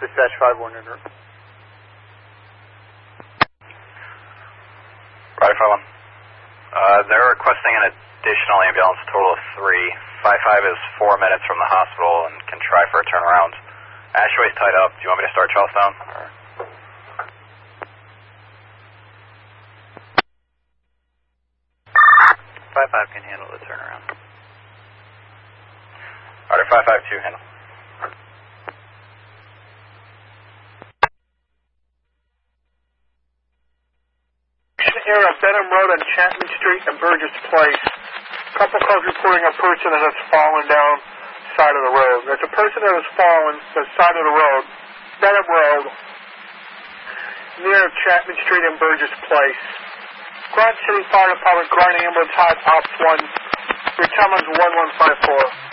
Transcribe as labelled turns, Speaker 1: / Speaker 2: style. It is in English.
Speaker 1: Dispatch 5-1 in route.
Speaker 2: Right, 5-1. They're requesting an additional ambulance, a total of 3. 5-5 is 4 minutes from the hospital and can try for a turnaround. Ashway's tied up. Do you want me to start Charlestown? Or? 5-5 can handle the turnaround. Order 5-5-2, handle.
Speaker 1: Here at Benham Road on Chapman Street and Burgess Place. A couple calls reporting a person that has fallen down the side of the road. There's a person that has fallen the side of the road, Benham Road, near Chapman Street and Burgess Place. Grand City Fire Department, Grind Ambulance, Hot Ops 1, your Cummins 1154.